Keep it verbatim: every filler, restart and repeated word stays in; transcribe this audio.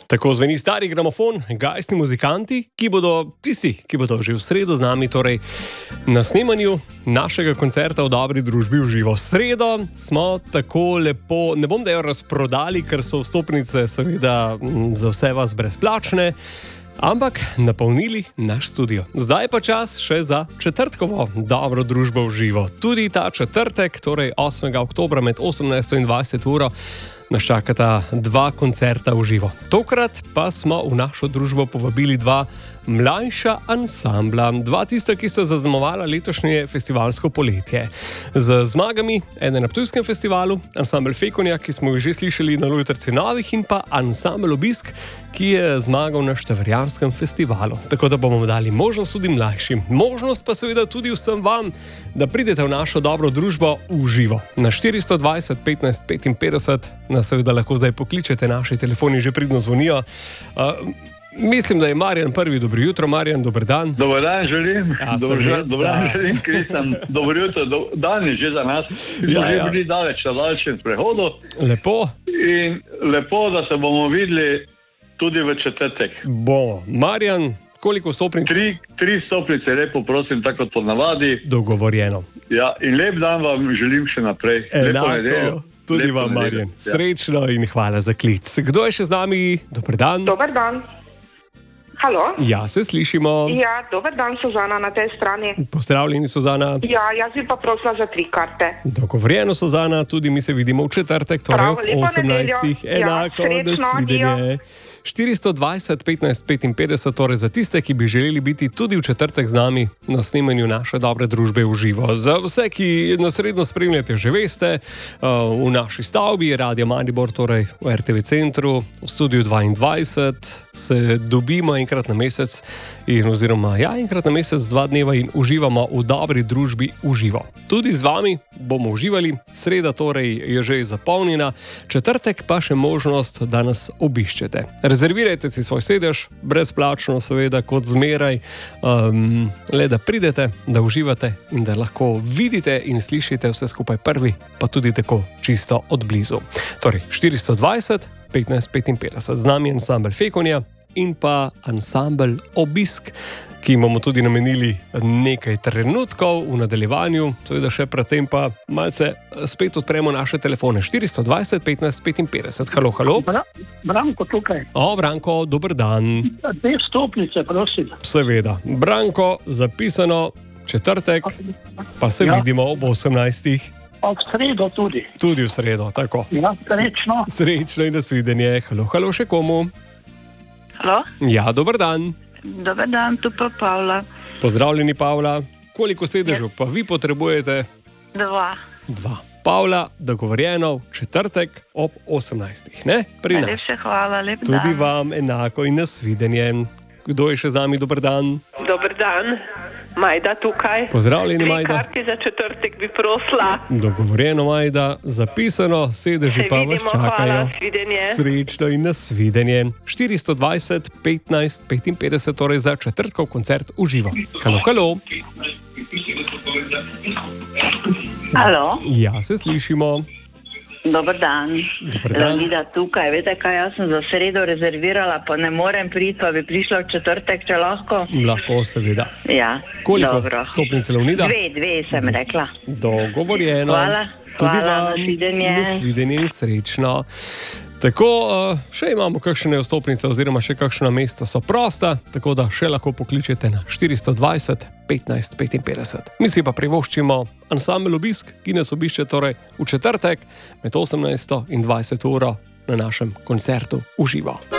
Tako zveni stari gramofon, gajstni muzikanti, ki bodo tisti, ki bodo že v sredo z nami, torej na snemanju našega koncerta v dobri družbi v živo. Sredo smo tako lepo, ne bom da jo razprodali, ker so vstopnice seveda za vse vas brezplačne, ampak napolnili naš studio. Zdaj pa čas še za četrtkovo dobro družbo v živo. Tudi ta četrtek, torej osmega oktobra med osemnajsto in dvajseto uro, nas čakata dva koncerta v živo. Tokrat pa smo v našo družbo povabili dva mlajša ansambla, dva tista, ki sta zaznamovala letošnje festivalsko poletje. Z zmagami, eden na Ptujskem festivalu, ansambel Fekonja, ki smo jih že slišali na Lojtrci Novih, in pa ansambel Obisk, ki je zmagal na Štajerjanskem festivalu. Tako da bomo dali možnost tudi mlajšim. Možnost pa seveda tudi vsem vam, da pridete v našo dobro družbo v živo. Na štiristo dvajset petnajst petinpetdeset nas seveda lahko zdaj pokličete, naši telefoni že pridno zvonijo. Uh, Mislim, da je Marjan prvi. Dobro jutro, Marjan, dober dan. Dober dan želim. Ja, Dober dan želim, Kristjan. Dobro jutro, do, dan je že za nas. Mi smo ja, že ja. bili daleč na daljšem sprehodu. Lepo. In lepo, da se bomo videli tudi v četrtek. Bomo. Marjan, koliko stopnic? Tri, tri stopnice, lepo prosim, tako kot ponavadi. Dogovorjeno. Ja, in lep dan vam želim še naprej. Enako. Tudi vam, Marjan. Ja. Srečno in hvala za klic. Kdo je še z nami? Dober dan. Dober dan. Halo? Ja, se slišimo. Ja, dober dan, Suzana na tej strani. Pozdravljeni, Suzana. Ja, jaz bi pa prosila za tri karte. Dogovorjeno, Suzana, tudi mi se vidimo v četrtek, torej ob osemnajstih. Enako, ja, nasvidenje. štiristo dvajset petnajst petinpetdeset, torej za tiste, ki bi želeli biti tudi v četrtek z nami na snemanju naše dobre družbe v živo. Za vse, ki nas redno spremljate, že veste, v naši stavbi Radio Maribor, torej v er te ve centru, v studiu dvaindvajset, se dobimo enkrat na mesec, in oziroma ja, enkrat na mesec, dva dneva, in uživamo v dobri družbi v živo. Tudi z vami bomo uživali, sreda torej je že zapolnjena, četrtek pa še možnost, da nas obiščete. Rezervirajte si svoj sedež, brezplačno seveda, kot zmeraj, um, le da pridete, da uživate in da lahko vidite in slišite vse skupaj prvi, pa tudi tako čisto od blizu. Torej, štiristo dvajset petnajst petinpetdeset, z nami ansambel Fekonja in pa ansambel Obisk, ki imamo tudi namenili nekaj trenutkov v nadaljevanju, seveda še predtem pa malce spet odpremo naše telefone. štiristo dvajset petnajst petinpetdeset. Halo, halo. Branko tukaj. O, Branko, dober dan. Dve stopnice, prosim. Seveda. Branko, zapisano četrtek, pa se ja. vidimo ob osemnajstih. Pa v sredo tudi. Tudi v sredo, tako. Ja, srečno. Srečno in nasvidenje. Halo, halo, še komu? Halo? Ja, dober dan. Dober dan, tu pa Pavla. Pozdravljeni, Pavla. Koliko sedežev pa vi potrebujete? Dva. Dva. Pavla, dogovorjeno v četrtek ob osemnajstih, ne? Pri nas. Najlepša hvala, lep Tudi dan. Tudi vam enako in nasvidenje. Kdo je še z nami? Dober dan. Dober dan. Majda tukaj. Pozdravljeni, Tri Majda. karti za četrtek bi prosila. Dogovorjeno, Majda, zapisano, sedeži Se pa vas vidimo, čakajo. hvala, svidenje. Srečno in nasvidenje. štiristo dvajset petnajst petinpetdeset, torej za četrtkov koncert v živo. Halo, halo. Halo. Ja, se slišimo. Dober dan. Dober dan. Leonida tukaj. Veste kaj, jaz sem za sredo rezervirala, pa ne morem priti, pa bi prišla v četrtek, če lahko. Lahko, seveda. Ja, Koliko dobro. stopnice, Leonida? Dve, dve sem rekla. Dogovorjeno. Hvala, Tudi hvala, vam. nasvidenje. Nasvidenje in srečno. Tako, še imamo kakšne vstopnice oziroma še kakšna mesta so prosta, tako da še lahko pokličete na štiristo dvajset petnajst petinpetdeset. Mi si pa privoščimo ansambel Obisk, ki nas obišče torej v četrtek med osemnajsto in dvajseto uro na našem koncertu v živo.